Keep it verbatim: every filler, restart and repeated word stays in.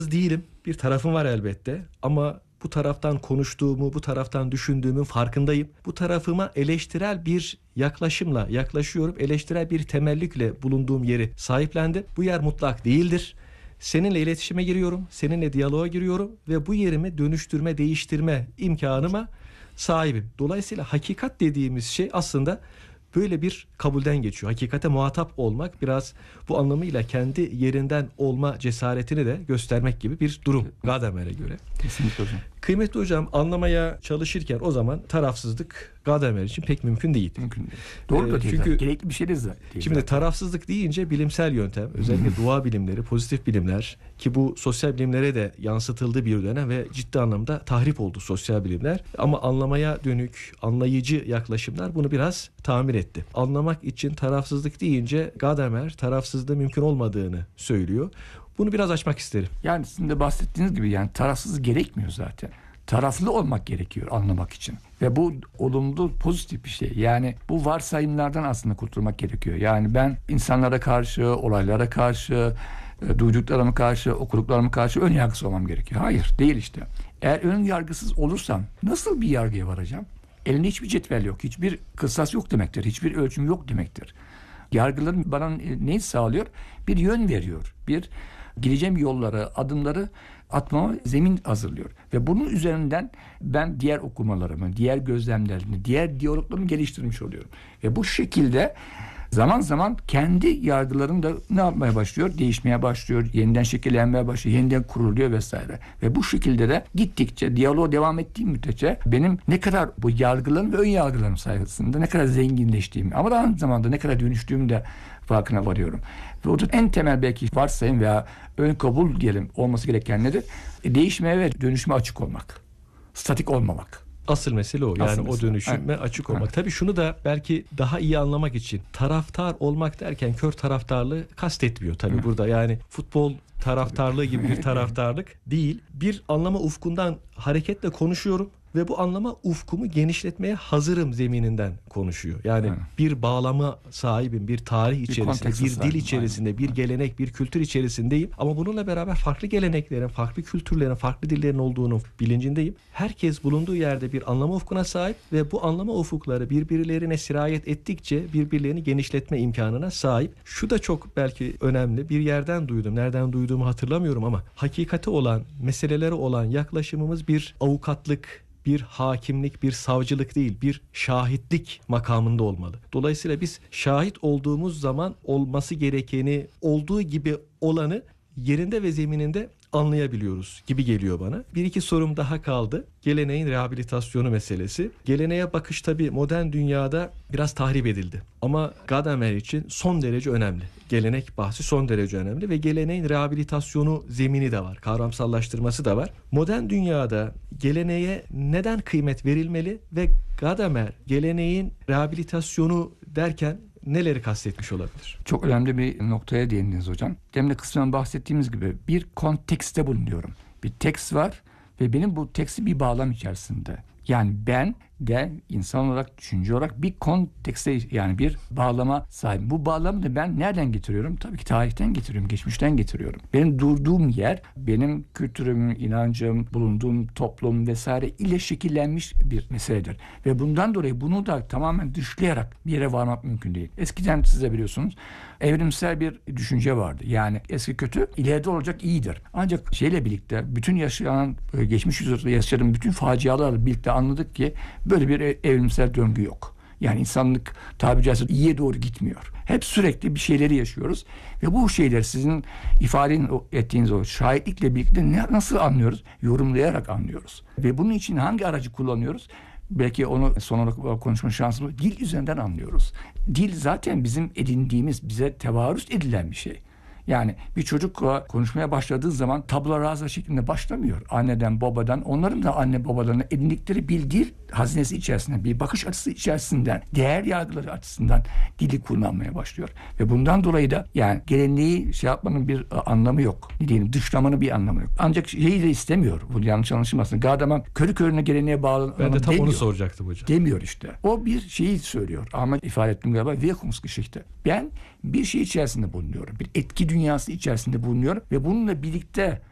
değilim. Bir tarafım var elbette ama bu taraftan konuştuğumu, bu taraftan düşündüğümün farkındayım. Bu tarafıma eleştirel bir yaklaşımla yaklaşıyorum. Eleştirel bir temellikle bulunduğum yeri sahiplendim. Bu yer mutlak değildir. Seninle iletişime giriyorum, seninle diyaloğa giriyorum ve bu yerimi dönüştürme, değiştirme imkanıma sahibim. Dolayısıyla hakikat dediğimiz şey aslında böyle bir kabulden geçiyor. Hakikate muhatap olmak biraz bu anlamıyla kendi yerinden olma cesaretini de göstermek gibi bir durum Gadamer'e göre. Kesinlikle hocam. Kıymetli hocam, anlamaya çalışırken o zaman tarafsızlık Gadamer için pek mümkün değil. Mümkün değil. Doğru Ee, da değil. çünkü Çünkü gerekli bir şey de değil. Şimdi zaten. tarafsızlık deyince bilimsel yöntem, özellikle doğa bilimleri, pozitif bilimler ki bu sosyal bilimlere de yansıtıldı bir dönem ve ciddi anlamda tahrip oldu sosyal bilimler. Ama anlamaya dönük, anlayıcı yaklaşımlar bunu biraz tamir etti. Anlamak için tarafsızlık deyince Gadamer tarafsızlığın mümkün olmadığını söylüyor. Bunu biraz açmak isterim. Yani sizin de bahsettiğiniz gibi yani tarafsız gerekmiyor zaten. Taraflı olmak gerekiyor anlamak için. Ve bu olumlu, pozitif bir şey. Yani bu varsayımlardan aslında kurtulmak gerekiyor. Yani ben insanlara karşı, olaylara karşı, e, duyduklarıma karşı, okuduklarıma karşı ön yargısız olmam gerekiyor. Hayır, değil işte. Eğer ön yargısız olursam nasıl bir yargıya varacağım? Elinde hiçbir cetvel yok, hiçbir kısas yok demektir, hiçbir ölçüm yok demektir. Yargılarım bana neyi sağlıyor? Bir yön veriyor, bir gideceğim yolları, adımları atmama zemin hazırlıyor. Ve bunun üzerinden ben diğer okumalarımı, diğer gözlemlerimi, diğer diyaloglarımı geliştirmiş oluyorum. Ve bu şekilde zaman zaman kendi yargılarım da ne yapmaya başlıyor? Değişmeye başlıyor, yeniden şekillenmeye başlıyor, yeniden kuruluyor vesaire. Ve bu şekilde de gittikçe, diyaloğa devam ettiğim müddetçe benim ne kadar bu yargılarım ve ön yargılarım sayesinde ne kadar zenginleştiğimi ama aynı zamanda ne kadar dönüştüğümü de farkına varıyorum. Ve orada en temel belki varsayım veya ön kabul diyelim olması gereken nedir? E, değişmeye ve dönüşüme açık olmak. Statik olmamak. Asıl mesele o. Yani Asıl o mesele. dönüşüme Evet. açık olmak. Evet. Tabii şunu da belki daha iyi anlamak için taraftar olmak derken kör taraftarlığı kastetmiyor tabii Evet. burada. Yani futbol taraftarlığı gibi bir taraftarlık değil. Bir anlama ufkundan hareketle konuşuyorum ve bu anlama ufkumu genişletmeye hazırım zemininden konuşuyor. Yani Evet. bir bağlama sahibim, bir tarih içerisinde, kontekste bir dil sahibim, içerisinde, aynen. bir Evet. gelenek, bir kültür içerisindeyim. Ama bununla beraber farklı geleneklerin, farklı kültürlerin, farklı dillerin olduğunu bilincindeyim. Herkes bulunduğu yerde bir anlama ufkuna sahip ve bu anlama ufukları birbirlerine sirayet ettikçe birbirlerini genişletme imkanına sahip. Şu da çok belki önemli. Bir yerden duydum, nereden duyduğumu hatırlamıyorum ama hakikate olan, meselelere olan yaklaşımımız bir avukatlık, bir hakimlik, bir savcılık değil, bir şahitlik makamında olmalı. Dolayısıyla biz şahit olduğumuz zaman olması gerekeni, olduğu gibi olanı yerinde ve zemininde anlayabiliyoruz gibi geliyor bana. Bir iki sorum daha kaldı. Geleneğin rehabilitasyonu meselesi. Geleneğe bakış tabii modern dünyada biraz tahrip edildi. Ama Gadamer için son derece önemli. Gelenek bahsi son derece önemli ve geleneğin rehabilitasyonu zemini de var. Kavramsallaştırması da var. Modern dünyada geleneğe neden kıymet verilmeli ve Gadamer geleneğin rehabilitasyonu derken neleri kastetmiş olabilir? Çok önemli bir noktaya değindiniz hocam. Demin de kısmen bahsettiğimiz gibi bir kontekste bulunuyorum. Bir tekst var ve benim bu teksti bir bağlam içerisinde. Yani ben de insan olarak, düşünce olarak bir kontekste yani bir bağlama sahibim. Bu bağlamı da ben nereden getiriyorum? Tabii ki tarihten getiriyorum, geçmişten getiriyorum. Benim durduğum yer, benim kültürüm, inancım, bulunduğum toplum vesaire ile şekillenmiş bir meseledir. Ve bundan dolayı bunu da tamamen dışlayarak bir yere varmak mümkün değil. Eskiden siz de biliyorsunuz evrimsel bir düşünce vardı. Yani eski kötü, ileride olacak iyidir. Ancak şeyle birlikte bütün yaşanan, geçmiş yüzyılda yaşadığım bütün facialarla birlikte anladık ki böyle bir evrimsel döngü yok. Yani insanlık tabiri caizse iyiye doğru gitmiyor. Hep sürekli bir şeyleri yaşıyoruz. Ve bu şeyler sizin ifade ettiğiniz o şahitlikle birlikte ne, nasıl anlıyoruz? Yorumlayarak anlıyoruz. Ve bunun için hangi aracı kullanıyoruz? Belki onu son olarak konuşma şansımız dil üzerinden anlıyoruz. Dil zaten bizim edindiğimiz, bize tevarüz edilen bir şey. Yani bir çocuk konuşmaya başladığı zaman tabula rasa şeklinde başlamıyor. Anneden, babadan, onların da anne babalarına edindikleri bir dil hazinesi içerisinde, bir bakış açısı içerisinden, değer yargıları açısından dili kullanmaya başlıyor. Ve bundan dolayı da yani geleneği şey yapmanın bir anlamı yok. Ne diyelim, dışlamanın bir anlamı yok. Ancak şeyi de istemiyor. Bu yanlış anlaşılmasın. Gadamer körü körüne geleneğe bağlı. Ben de tam demiyor. onu soracaktım hocam. Demiyor işte. O bir şeyi söylüyor. Ama ifade ettim galiba. Wirkungsgeschichte. Ben bir şey içerisinde bulunuyorum. Bir etki dünyası içerisinde bulunuyorum ve bununla birlikte